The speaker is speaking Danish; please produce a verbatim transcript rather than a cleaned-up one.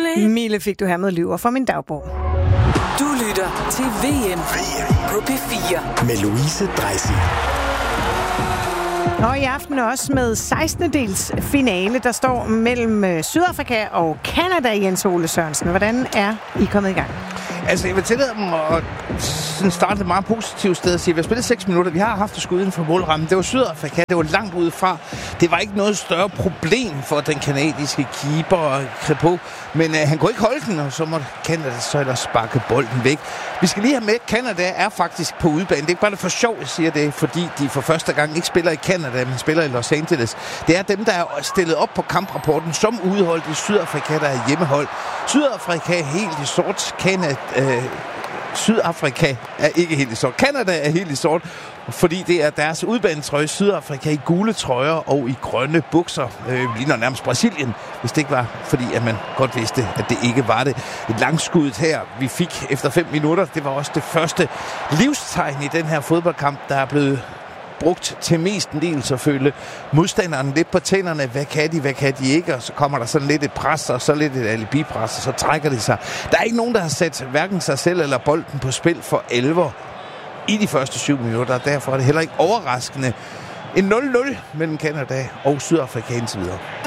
Mille fik du her med Lyver fra min dagbog. Du lytter til V M på P fire. Med Louise Dreisig. Og i aften også med sekstende dels finale, der står mellem Sydafrika og Canada, Jens Ole Sørensen. Hvordan er I kommet i gang? Altså, jeg vil tillade dem at starte et meget positivt sted og sige, at vi har spillet seks minutter. Vi har haft et skud inden for målrammen. Det var Sydafrika. Det var langt udefra. Det var ikke noget større problem for den kanadiske keeper, Crépeau. Men øh, han kunne ikke holde den, og så måtte Canada så ellers sparke bolden væk. Vi skal lige have med, at Canada er faktisk på udebane. Det er ikke bare det for sjov, jeg siger det, fordi de for første gang ikke spiller i Canada, men spiller i Los Angeles. Det er dem, der er stillet op på kamprapporten som udholdt i Sydafrika, der er hjemmehold. Sydafrika er helt i sort. Canada, øh, Sydafrika er ikke helt i sort. Canada er helt i sort, fordi det er deres udbanetrøje. Sydafrika i gule trøjer og i grønne bukser. Øh, ligner nærmest Brasilien, hvis det ikke var, fordi at man godt vidste, at det ikke var det. Et langskud her, vi fik efter fem minutter, det var også det første livstegn i den her fodboldkamp, der er blevet brugt til mest en del, så følge modstanderen lidt på tænderne. Hvad kan de, hvad kan de ikke? Og så kommer der sådan lidt et pres, og så lidt et alibi-pres, og så trækker de sig. Der er ikke nogen, der har sat hverken sig selv eller bolden på spil for alvor i de første syv minutter. Derfor er det heller ikke overraskende. En nul nul mellem Canada og Sydafrika indtil videre.